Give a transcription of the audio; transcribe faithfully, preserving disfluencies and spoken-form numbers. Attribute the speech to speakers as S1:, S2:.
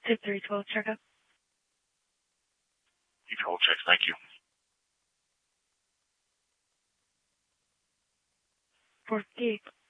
S1: Tip three twelve checkup.
S2: You can hold checks. Thank you.
S1: four fifty-eight.